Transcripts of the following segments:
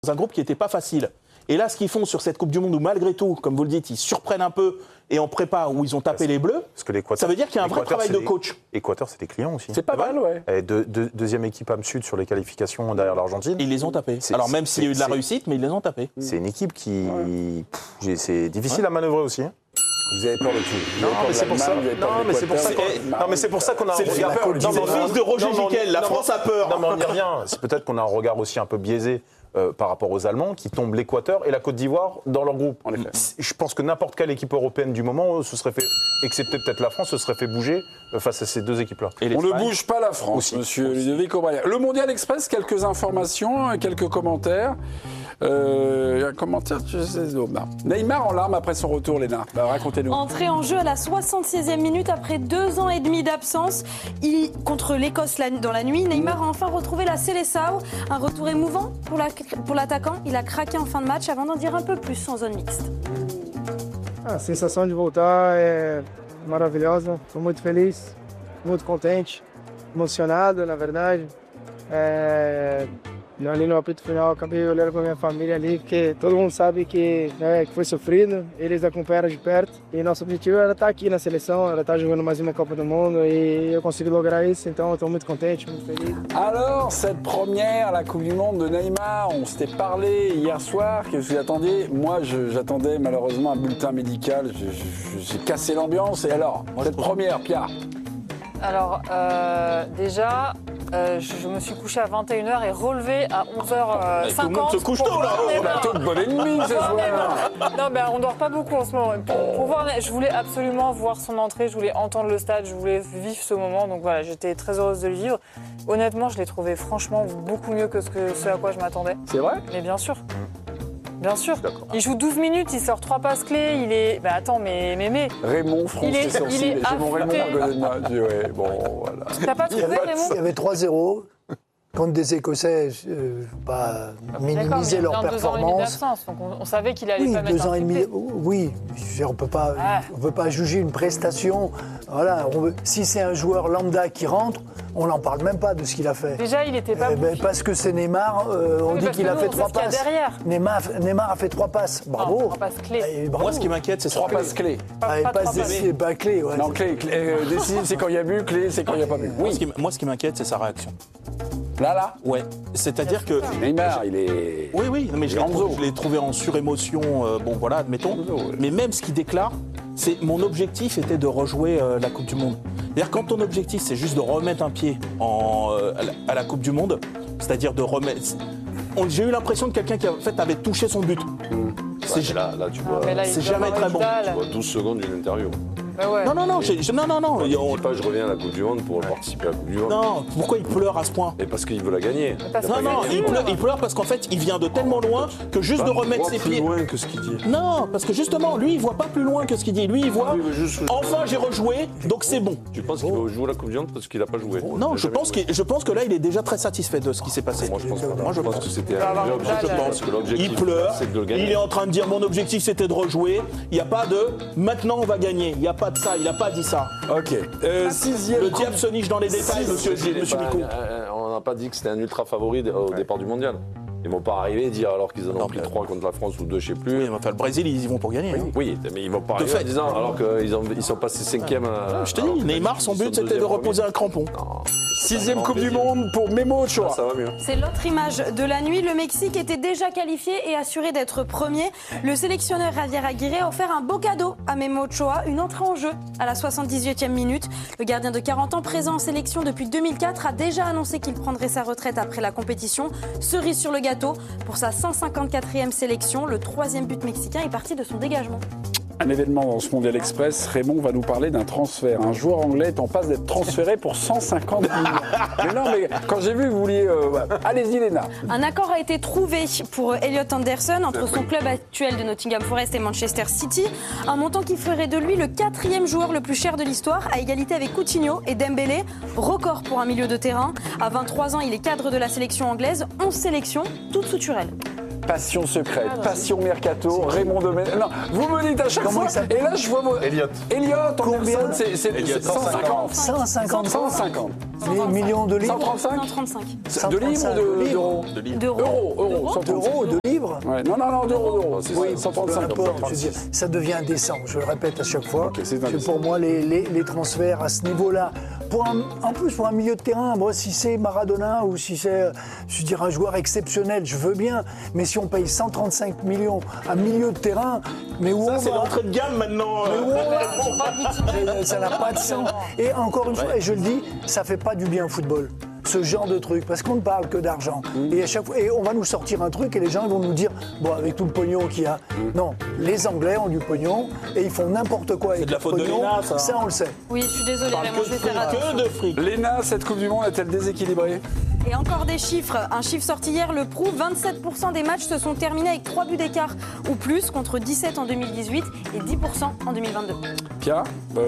un groupe qui n'était pas facile. Et là, ce qu'ils font sur cette Coupe du Monde, où malgré tout, comme vous le dites, ils surprennent un peu et en prépa, où ils ont tapé les Bleus, ça veut dire qu'il y a un vrai travail de coach. L'Équateur, c'est des clients aussi. C'est pas mal, ouais. Deuxième équipe âme sud sur les qualifications derrière l'Argentine. Ils les ont tapés. Alors même s'il y a eu de la réussite, mais ils les ont tapés. C'est une équipe qui... c'est difficile à manœuvrer aussi. Vous avez peur de tout. Non, mais c'est pour ça. Non, mais c'est pour ça qu'on a un regard. C'est le fils de Roger Giquel. La France a peur. Non, mais on y revient. C'est peut-être qu'on a un regard aussi un peu biaisé par rapport aux Allemands qui tombent l'Équateur et la Côte d'Ivoire dans leur groupe. En effet. Je pense que n'importe quelle équipe européenne du moment se serait fait, excepté peut-être la France, se serait fait bouger face à ces deux équipes-là. On ne bouge pas la France, monsieur Ludovic Aubrien. Le Mondial Express, quelques informations, quelques commentaires. Un commentaire, Neymar en larmes après son retour, Léna. Racontez-nous. Entré en jeu à la 66e minute après 2 ans et demi d'absence. Contre l'Écosse dans la nuit, Neymar a enfin retrouvé la Seleção. Un retour émouvant pour l'attaquant. Il a craqué en fin de match avant d'en dire un peu plus en zone mixte. A sensação de voltar é maravilhosa. Estou muito feliz, muito contente, emocionado, na verdade. Ali no apito final, acabei olhando para minha família ali, porque todo mundo sabe que foi sofrido, eles acompanharam de perto. E nosso objetivo era estar aqui na seleção, era estar jogando mais uma Copa do Mundo e eu consegui lograr isso, então eu estou muito contente, muito feliz. Alors, cette première, la Coupe du Monde de Neymar, on s'était parlé hier soir, qu'est-ce que vous attendiez ? Moi, j'attendais malheureusement un bulletin médical, j'ai cassé l'ambiance. Et alors, cette première, Pierre ? Alors, déjà, je me suis couchée à 21h et relevée à 11h50. Tout le monde se couche tôt, là. On a tout de bon ennemi, ce soir. Non, mais on dort pas beaucoup en ce moment. Pour voir, je voulais absolument voir son entrée, je voulais entendre le stade, je voulais vivre ce moment. Donc voilà, j'étais très heureuse de le vivre. Honnêtement, je l'ai trouvé franchement beaucoup mieux que ce à quoi je m'attendais. C'est vrai ? Mais bien sûr. Bien sûr. Il joue 12 minutes, il sort 3 passes clés, il est... Bah attends, mais... Raymond fronce les sourcils. J'ai mon Raymond à côté de moi. Bon, voilà. T'as pas trouvé, Raymond ? Il y avait 3-0 contre des Écossais, pas minimiser leur performance. Donc on savait qu'il allait pas mettre 2 ans et demi. Oui, on peut pas juger une prestation. Voilà, si c'est un joueur lambda qui rentre, on n'en parle même pas de ce qu'il a fait. Déjà, il était pas bon. Parce que c'est Neymar, on dit qu'il a fait 3 passes. Neymar a fait 3 passes. Bravo. 3 passes clés. Moi, ce qui m'inquiète, c'est 3 passes clés. Pas clé. Ouais, non, clé. Décisive, c'est quand il y a but. Clé, c'est quand il n'y a pas but. Oui. Moi, ce qui m'inquiète, c'est sa réaction. Là Ouais. C'est-à-dire que... Neymar, il est... Oui, mais je l'ai trouvé en surémotion, admettons. Mais même ce qu'il déclare, c'est mon objectif était de rejouer la Coupe du Monde. C'est-à-dire quand ton objectif, c'est juste de remettre un pied à la Coupe du Monde, c'est-à-dire de remettre... J'ai eu l'impression de quelqu'un qui en fait, avait touché son but. Là, tu vois, c'est jamais très bon. Tu vois 12 secondes d'une interview. Ouais. Non. On ne dit pas je reviens à la Coupe du Monde pour participer à la Coupe du Monde. Non, pourquoi il pleure à ce point ? Et parce qu'il veut la gagner. Il pleure parce qu'en fait, il vient de tellement loin que juste de remettre ses pieds... plus loin que ce qu'il dit. Non, parce que justement, lui, il voit pas plus loin que ce qu'il dit. Lui, il voit, enfin, j'ai rejoué, donc c'est bon. Tu penses qu'il va jouer la Coupe du Monde parce qu'il n'a pas joué ? Non, je pense que là, il est déjà très satisfait de ce qui s'est passé. Moi, je pense que c'était un vrai objectif. Il pleure, c'est de le gagner. il est en train de dire mon objectif c'était de rejouer. Il n'y a pas de maintenant on va gagner. Il n'y a pas de ça, il n'a pas dit ça. Ok. Le diable se niche dans les détails, monsieur Micou. On n'a pas dit que c'était un ultra favori au départ du mondial. Ils ne vont pas arriver et dire alors qu'ils en ont pris 3 contre la France ou 2, je ne sais plus. Oui, enfin, le Brésil, ils y vont pour gagner. Oui, mais ils ne vont pas arriver en disant alors qu'ils sont passés 5e. Je te dis, Neymar, son but c'était de reposer un crampon. 6e Coupe du Monde pour Memo Ochoa. Ça va mieux. C'est l'autre image de la nuit. Le Mexique était déjà qualifié et assuré d'être premier. Le sélectionneur Javier Aguirre a offert un beau cadeau à Memo Ochoa, une entrée en jeu à la 78e minute. Le gardien de 40 ans, présent en sélection depuis 2004, a déjà annoncé qu'il prendrait sa retraite après la compétition. Cerise sur le gâteau, pour sa 154e sélection, le 3e but mexicain est parti de son dégagement. Un événement dans ce Mondial Express, Raymond va nous parler d'un transfert. Un joueur anglais est en passe d'être transféré pour 150 millions. Mais non, mais quand j'ai vu, vous vouliez... Allez-y, Léna. Un accord a été trouvé pour Elliot Anderson entre son club actuel de Nottingham Forest et Manchester City. Un montant qui ferait de lui le 4e joueur le plus cher de l'histoire, à égalité avec Coutinho et Dembélé. Record pour un milieu de terrain. À 23 ans, il est cadre de la sélection anglaise. 11 sélections, toutes sous Turel. Passion secrète, Passion Mercato, Raymond Domenech. Non, vous me dites à chaque fois. Et là, je vois Elliott. Elliott, Combien c'est 150. 150 millions de livres. 135. De livres ou d'euros? Euros. D'euros, de livres. Ouais, non, d'euros. Oui, 135. peu importe, je veux dire, ça devient indécent, je le répète à chaque fois. c'est que indécent. pour moi, les transferts à ce niveau-là, en plus pour un milieu de terrain, moi, si c'est Maradona ou si c'est, je dirais, un joueur exceptionnel, je veux bien. Mais si on paye 135 millions à milieu de terrain, mais où Ça, on c'est va l'entrée de gamme maintenant. Ça n'a pas de sens. Et encore une fois, et je le dis, ça fait pas du bien au football. Ce genre de truc, parce qu'on ne parle que d'argent. Et à chaque fois, et on va nous sortir un truc et les gens vont nous dire, bon, avec tout le pognon qu'il y a. Non, les Anglais ont du pognon et ils font n'importe quoi avec de la le faute de pognon. Léna, ça. Ça, on le sait. Oui, je suis désolée, Parle Raymond, je vais faire attention. que de fric. Léna, cette Coupe du Monde est-elle déséquilibrée? Et encore des chiffres. Un chiffre sorti hier le prouve. 27% des matchs se sont terminés avec 3 buts d'écart ou plus, contre 17 en 2018 et 10% en 2022. Pierre,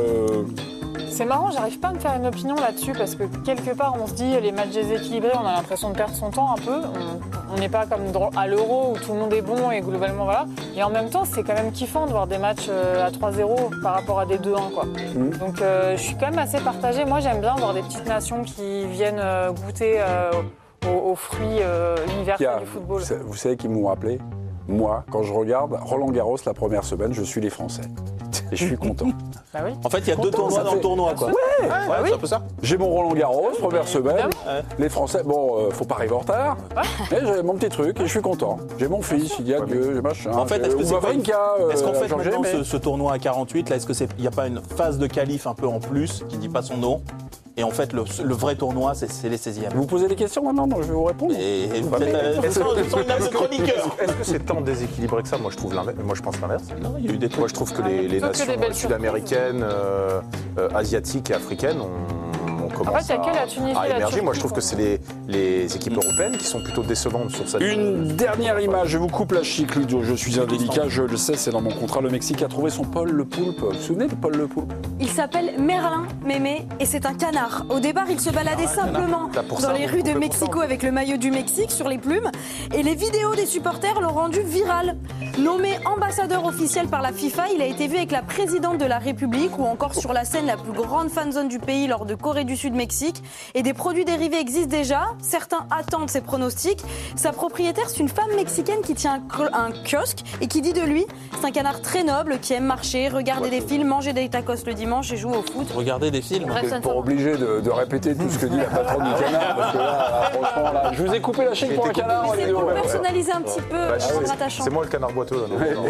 C'est marrant, j'arrive pas à me faire une opinion là-dessus parce que quelque part on se dit les matchs déséquilibrés, on a l'impression de perdre son temps un peu. On n'est pas comme à l'Euro où tout le monde est bon et globalement voilà. Et en même temps, c'est quand même kiffant de voir des matchs à 3-0 par rapport à des 2-1 quoi. Donc je suis quand même assez partagée. Moi j'aime bien voir des petites nations qui viennent goûter aux fruits universels du football. vous savez qui m'ont rappelé? Moi, quand je regarde Roland Garros la première semaine, je suis les Français. Et je suis content. Bah oui. En fait, il y a deux tournois dans le tournoi, quoi. Ouais, C'est un peu ça. J'ai mon Roland Garros, première semaine. Les Français, bon, faut pas arriver en retard. Mais j'ai mon petit truc et je suis content. J'ai mon fils, il dit adieu, j'ai machin. En fait, est-ce que c'est Wawrinka, est-ce qu'en fait Georges maintenant Aimé. ce tournoi à 48, là, est-ce que il n'y a pas une phase de qualif un peu en plus qui dit pas son nom? Et en fait, le vrai tournoi, c'est les 16e. Vous posez des questions maintenant, donc je vais vous répondre. Et Bah, mais- est-ce que chroniqueur? Est-ce que c'est tant déséquilibré que ça? Moi, je pense l'inverse. Non, il y a eu des trucs. Moi, je trouve que les plutôt que nations des belles sud-américaines, asiatiques et africaines ont commencé il y a que la Tunisie, à la émerger. Moi, Turquie, je trouve que c'est les équipes européennes qui sont plutôt décevantes sur cette. Une dernière image, je vous coupe la chic, Ludo. Je suis indélicat, je le sais, c'est dans mon contrat. Le Mexique a trouvé son Paul le Poulpe. Vous vous souvenez de Paul le Poulpe? Il s'appelle Merlin Mémé et c'est un canard. Au départ, il se baladait simplement Là, pour dans ça, les vous rues de coupez Mexico pourtant. avec le maillot du Mexique sur les plumes. Et les vidéos des supporters l'ont rendu viral. Nommé ambassadeur officiel par la FIFA, il a été vu avec la présidente de la République ou encore sur la scène la plus grande fanzone du pays lors de Corée du Sud-Mexique. Et des produits dérivés existent déjà. Certains attendent ses pronostics. Sa propriétaire, c'est une femme mexicaine qui tient un kiosque et qui dit de lui, c'est un canard très noble qui aime marcher, regarder des films, manger des tacos le dimanche et jouer au foot. Regardez des films. Bref, ça ne Pas s'en va. obligé de répéter tout ce que dit la patronne du canard. Parce que là, franchement, là, je vous ai coupé la chic pour un canard. C'est Ludo. pour personnaliser un petit peu en rattachant. C'est moi le canard boiteux. Là, non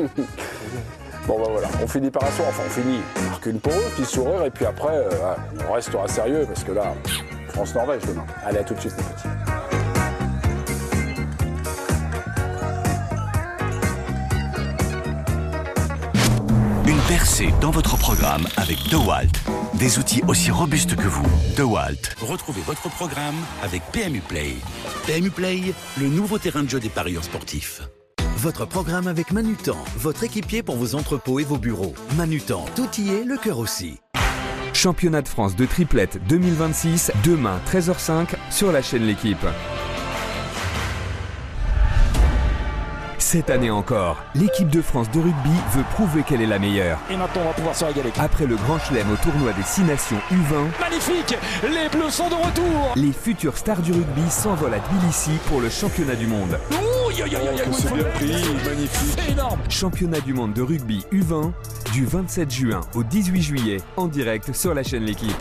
Bon, bah voilà, on finit par un soir. Enfin, on finit. On marque une pause, petit sourire, et puis après, on restera sérieux parce que là, France-Norvège demain. Allez, à tout de suite, les petits. Une percée dans votre programme avec DeWalt. Des outils aussi robustes que vous. DeWalt. Retrouvez votre programme avec PMU Play. PMU Play, le nouveau terrain de jeu des parieurs sportifs. Votre programme avec Manutan, votre équipier pour vos entrepôts et vos bureaux. Manutan, tout y est, le cœur aussi. Championnat de France de triplette 2026, demain 13h05 sur la chaîne L'Équipe. Cette année encore, l'équipe de France de rugby veut prouver qu'elle est la meilleure. Et maintenant, on va pouvoir se régaler. Après le Grand Chelem au tournoi des 6 nations U20, Magnifique! Les Bleus sont de retour! les futures stars du rugby s'envolent à Tbilissi pour le championnat du monde. C'est bien pris, magnifique. C'est énorme! Championnat du monde de rugby U20 du 27 juin au 18 juillet en direct sur la chaîne L'Équipe.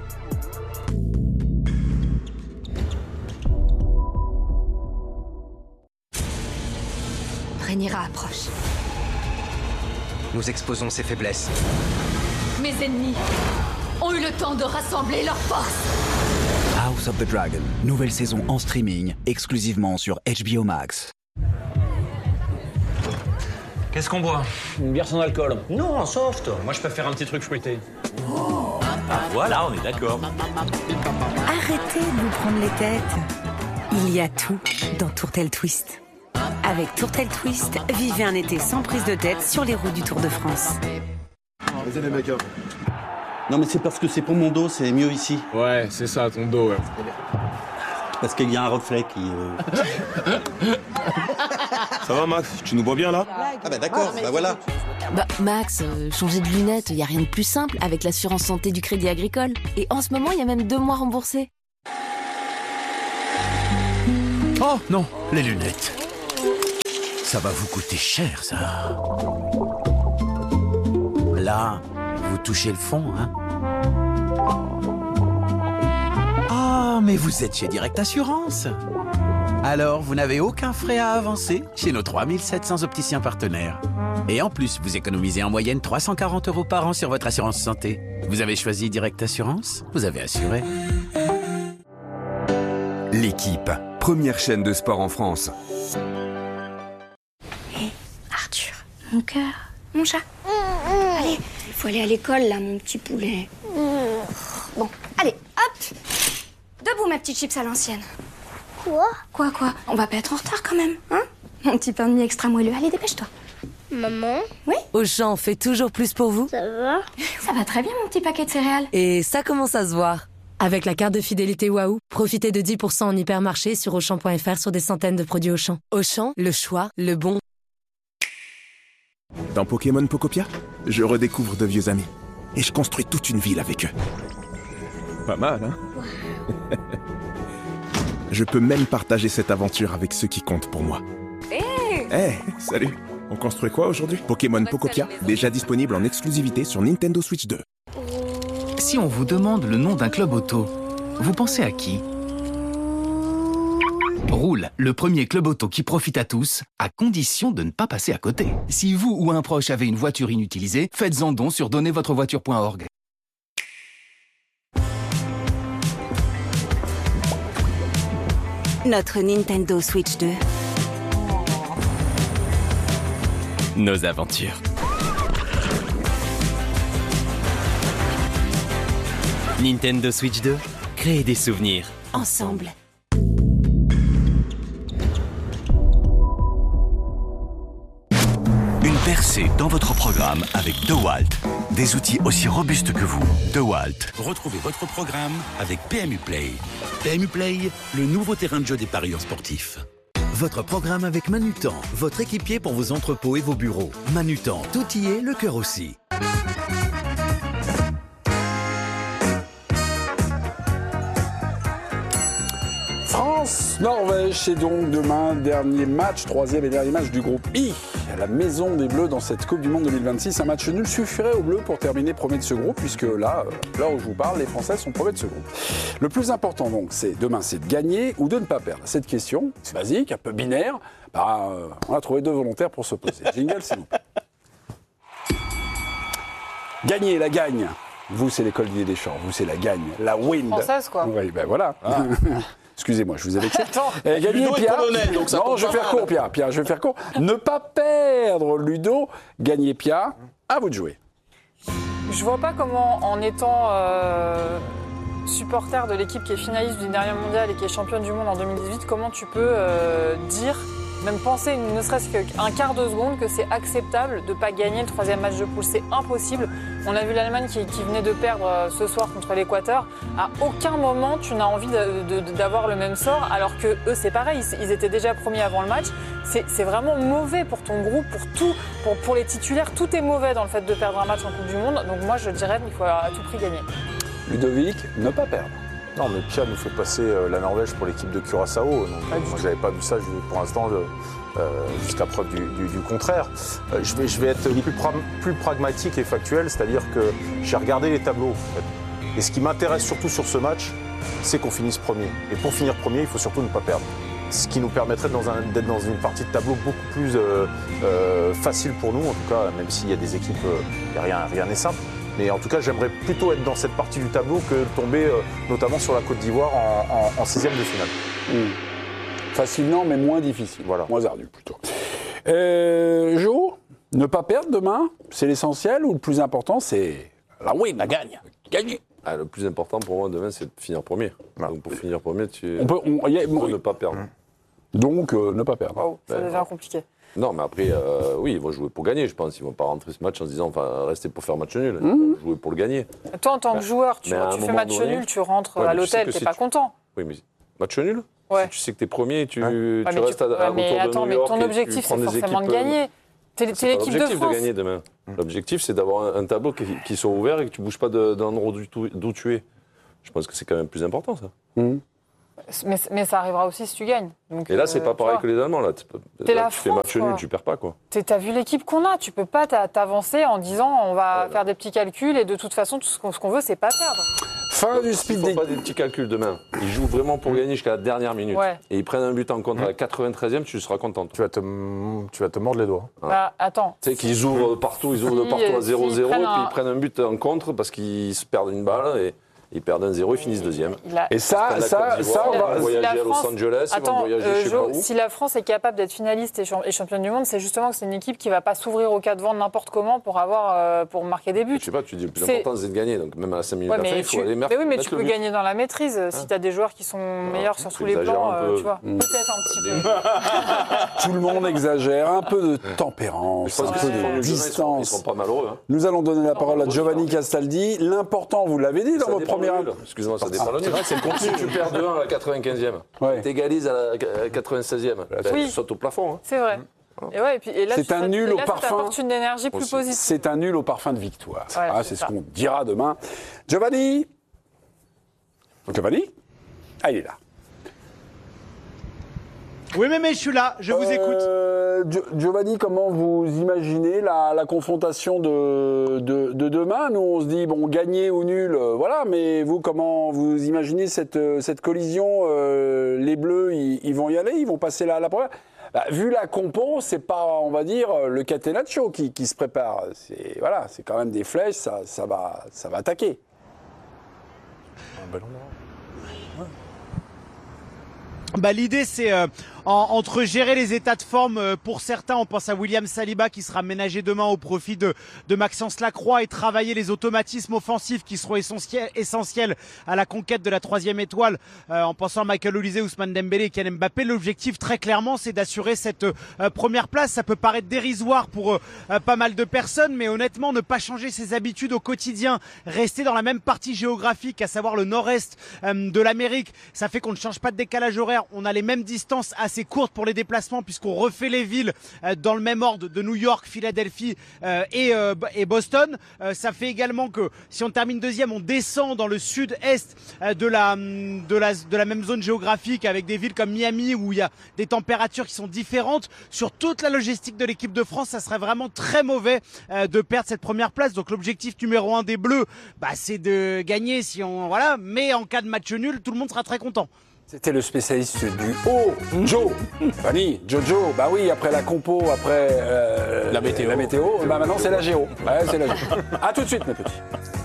Rhaenyra approche. Nous exposons ses faiblesses. Mes ennemis ont eu le temps de rassembler leurs forces. House of the Dragon, nouvelle saison en streaming, exclusivement sur HBO Max. Qu'est-ce qu'on boit? Une bière sans alcool. Non, en soft. Moi, je préfère un petit truc fruité. Voilà, on est d'accord. Arrêtez de vous prendre les têtes. Il y a tout dans Tourtel Twist. Avec Tourtel Twist, vivez un été sans prise de tête sur les routes du Tour de France. Vas-y les mecs. Non mais c'est parce que c'est pour mon dos, c'est mieux ici. Ouais, c'est ça, ton dos, ouais. Parce qu'il y a un reflet qui... Ça va, Max? Tu nous vois bien, là? Ah bah d'accord, bah voilà. Bah Max, changer de lunettes, y a rien de plus simple avec l'assurance santé du Crédit Agricole. Et en ce moment, il y a même 2 mois remboursés. Oh non, les lunettes. Ça va vous coûter cher, ça. Là, vous touchez le fond, hein? Ah, mais vous êtes chez Direct Assurance. Alors, vous n'avez aucun frais à avancer chez nos 3700 opticiens partenaires. Et en plus, vous économisez en moyenne 340 € par an sur votre assurance santé. Vous avez choisi Direct Assurance, vous avez assuré. L'équipe, première chaîne de sport en France. Hé, Arthur, mon cœur, mon chat. Allez, il faut aller à l'école là, mon petit poulet. Bon, allez, hop. Debout, ma petite chips à l'ancienne. Quoi? On va pas être en retard quand même, hein? Mon petit pain de mie extra moelleux. Allez, dépêche-toi. Maman? Oui? Auchan fait toujours plus pour vous? Ça va? Ça va très bien, mon petit paquet de céréales. Et ça commence à se voir. Avec la carte de fidélité Waouh, profitez de 10% en hypermarché sur Auchan.fr sur des centaines de produits Auchan. Auchan, le choix, le bon. Dans Pokémon Pokopia, je redécouvre de vieux amis. Et je construis toute une ville avec eux. Pas mal, hein? Je peux même partager cette aventure avec ceux qui comptent pour moi. Hey, salut! On construit quoi aujourd'hui? Pokémon Pokopia, déjà disponible en exclusivité sur Nintendo Switch 2. Si on vous demande le nom d'un club auto, vous pensez à qui? Roule, le premier club auto qui profite à tous, à condition de ne pas passer à côté. Si vous ou un proche avez une voiture inutilisée, faites-en don sur donnezvotrevoiture.org. Notre Nintendo Switch 2. Nos aventures. Nintendo Switch 2, créez des souvenirs. Ensemble. Une percée dans votre programme avec DeWalt. Des outils aussi robustes que vous. DeWalt. Retrouvez votre programme avec PMU Play. PMU Play, le nouveau terrain de jeu des parieurs sportifs. Votre programme avec Manutan, votre équipier pour vos entrepôts et vos bureaux. Manutan, tout y est, le cœur aussi. France-Norvège, c'est donc demain, dernier match, troisième et dernier match du groupe I, à la maison des Bleus dans cette Coupe du Monde 2026. Un match nul suffirait aux Bleus pour terminer premier de ce groupe, puisque là où je vous parle, les Français sont premiers de ce groupe. Le plus important donc, demain, c'est de gagner ou de ne pas perdre. Cette question, c'est basique, un peu binaire, on a trouvé 2 volontaires pour se poser. Jingle, s'il vous plaît. Gagner, la gagne. Vous, c'est l'école Didier Deschamps. Vous, c'est la gagne, la win. Française, quoi. Oui, ben voilà. Ah. Excusez-moi, je vous ai vexé. Gagner, Ludo est Pierre. polonais, donc ça non, tombe je vais pas faire mal. court, Pierre. Pierre, je vais faire court. Ne pas perdre, Ludo. Gagner, Pierre. À vous de jouer. Je vois pas comment, en étant supporter de l'équipe qui est finaliste du dernier mondial et qui est championne du monde en 2018, comment tu peux dire, même penser, ne serait-ce qu'un quart de seconde, que c'est acceptable de ne pas gagner le 3e match de poule. C'est impossible. On a vu l'Allemagne qui venait de perdre ce soir contre l'Équateur. À aucun moment, tu n'as envie d'avoir le même sort, alors que eux, c'est pareil. Ils étaient déjà premiers avant le match. C'est vraiment mauvais pour ton groupe, pour tout, pour les titulaires. Tout est mauvais dans le fait de perdre un match en Coupe du Monde. Donc moi, je dirais qu'il faut à tout prix gagner. Ludovic, ne pas perdre. Non, mais Pia nous fait passer la Norvège pour l'équipe de Curaçao. Donc, moi, je n'avais pas vu ça pour l'instant, jusqu'à preuve du contraire. Je vais être plus pragmatique et factuel, c'est-à-dire que j'ai regardé les tableaux. En fait. Et ce qui m'intéresse surtout sur ce match, c'est qu'on finisse premier. Et pour finir premier, il faut surtout ne pas perdre. Ce qui nous permettrait d'être dans une partie de tableau beaucoup plus facile pour nous, en tout cas, même s'il y a des équipes, rien n'est simple. Mais en tout cas, j'aimerais plutôt être dans cette partie du tableau que de tomber notamment sur la Côte d'Ivoire en 6e de finale. Facile, non, mais moins difficile. Voilà. Moins ardu, plutôt. Jo, ne pas perdre demain, c'est l'essentiel, ou le plus important, c'est la win, la gagne. Gagner. Le plus important pour moi demain, c'est de finir premier. Donc pour finir premier, il faut ne pas perdre. Donc, ne pas perdre. Wow, ça devient compliqué. Non, mais après, oui, ils vont jouer pour gagner, je pense. Ils ne vont pas rentrer ce match en se disant, rester pour faire match nul. Ils vont jouer pour le gagner. Toi, en tant que joueur, tu fais match nul, tu rentres à l'hôtel, tu n'es pas content. Oui, mais match nul, Ouais. Si tu sais que t'es premier, tu mais restes autour de New York. Ton objectif, c'est forcément de gagner. T'es l'équipe de France. L'objectif de gagner demain. L'objectif, c'est d'avoir un tableau qui soit ouvert et que tu bouges pas d'un endroit d'où tu es. Je pense que c'est quand même plus important, ça. Mais ça arrivera aussi si tu gagnes. Donc, et là, c'est pas pareil que les Allemands. Là, tu fais match nul, tu perds pas, quoi. T'as vu l'équipe qu'on a. Tu peux pas t'avancer en disant on va faire des petits calculs et de toute façon, tout ce qu'on veut, c'est pas perdre. Fin du speed dating. Ils font pas des petits calculs demain. Ils jouent vraiment pour gagner jusqu'à la dernière minute. Ouais. Et ils prennent un but en contre à la 93e, tu seras contente. Tu vas te mordre les doigts. Bah, attends. Tu sais qu'ils ouvrent partout, à 0-0, et puis ils prennent un but en contre parce qu'ils se perdent une balle et ils perdent 1-0, ils finissent deuxième. Et ça, on va voyager à Los Angeles, ils vont voyager je sais pas où. Si la France est capable d'être finaliste et championne du monde, c'est justement que c'est une équipe qui va pas s'ouvrir au cas de vent n'importe comment pour marquer des buts. Je sais pas, tu dis le plus important c'est de gagner, donc même à 5 minutes de la fin, il faut aller mettre. Mais oui, mais tu peux gagner dans la maîtrise si tu as des joueurs qui sont meilleurs sur tous les plans, tu vois. Peut-être un petit peu. Tout le monde exagère, un peu de tempérance, un peu de distance. Ils sont pas malheureux. Nous allons donner la parole à Giovanni Castaldi. L'important, vous l'avez dit dans votre première. Excuse-moi, ça dépend. C'est le contenu. Tu perds 2-1 à la 95e. Tu égalises à la 96e. Tu sautes au plafond. C'est vrai. Et là, c'est un nul au parfum. Ça t'apporte une énergie plus positive. C'est un nul au parfum de victoire. C'est ce qu'on dira demain. Giovanni. Ah, il est là. Oui, mais je suis là, je vous écoute. Giovanni, comment vous imaginez la confrontation de demain? Nous, on se dit, bon, gagner ou nul, voilà, mais vous, comment vous imaginez cette collision? Les Bleus, ils vont y aller, ils vont passer la première. Vu la compo, c'est pas, on va dire, le catenaccio qui se prépare. C'est quand même des flèches, ça va attaquer. Un ballon là. L'idée, c'est entre gérer les états de forme pour certains, on pense à William Saliba qui sera ménagé demain au profit de Maxence Lacroix et travailler les automatismes offensifs qui seront essentiels à la conquête de la 3e étoile en pensant à Michael Olise, Ousmane Dembélé et Kylian Mbappé. L'objectif très clairement c'est d'assurer cette première place. Ça peut paraître dérisoire pour pas mal de personnes, mais honnêtement ne pas changer ses habitudes au quotidien, rester dans la même partie géographique, à savoir le nord-est de l'Amérique, ça fait qu'on ne change pas de décalage horaire, on a les mêmes distances assez courtes pour les déplacements puisqu'on refait les villes dans le même ordre de New York, Philadelphie et Boston. Ça fait également que si on termine deuxième, on descend dans le sud-est de la même zone géographique avec des villes comme Miami où il y a des températures qui sont différentes. Sur toute la logistique de l'équipe de France, ça serait vraiment très mauvais de perdre cette première place. Donc l'objectif numéro 1 des Bleus, c'est de gagner mais en cas de match nul, tout le monde sera très content. C'était le spécialiste du haut, Jojo. Bah oui, après la compo, après la météo, maintenant c'est la géo. C'est la géo. À tout de suite, mes petits.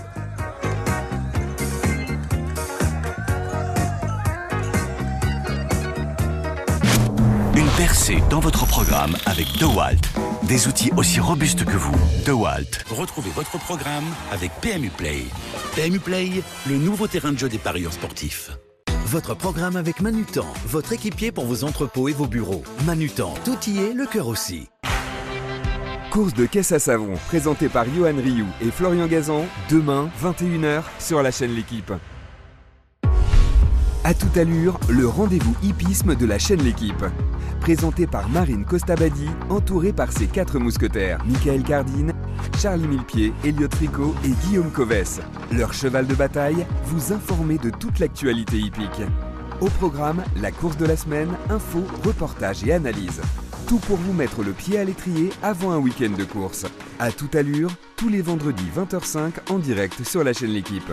Une percée dans votre programme avec DeWalt. Des outils aussi robustes que vous. DeWalt. Retrouvez votre programme avec PMU Play. PMU Play, le nouveau terrain de jeu des parieurs sportifs. Votre programme avec Manutan, votre équipier pour vos entrepôts et vos bureaux. Manutan, tout y est, le cœur aussi. Course de caisse à savon, présentée par Johan Rioux et Florian Gazan, demain, 21h, sur la chaîne L'Équipe. À toute allure, le rendez-vous hippisme de la chaîne L'Équipe. Présenté par Marine Costabadi, entourée par ses 4 mousquetaires, Michael Cardine, Charlie Millepied, Elliot Tricot et Guillaume Coves. Leur cheval de bataille, vous informer de toute l'actualité hippique. Au programme, la course de la semaine, infos, reportages et analyses. Tout pour vous mettre le pied à l'étrier avant un week-end de course. À toute allure, tous les vendredis 20h05 en direct sur la chaîne L'Équipe.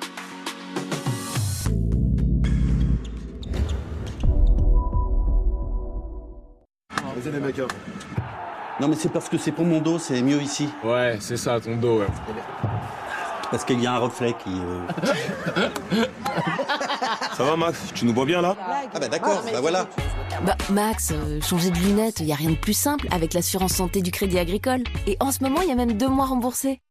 Les mecs, non mais c'est parce que c'est pour mon dos, c'est mieux ici. Ouais, c'est ça, ton dos, ouais. Parce qu'il y a un reflet qui... Ça va Max, tu nous vois bien là? Ah bah d'accord, voilà. Max, changer de lunettes, y a rien de plus simple avec l'assurance santé du Crédit Agricole. Et en ce moment, y a même 2 mois remboursés.